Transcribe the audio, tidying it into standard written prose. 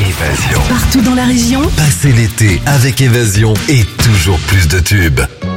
Évasion. Partout dans la région, Passez l'été avec Évasion et toujours plus de tubes.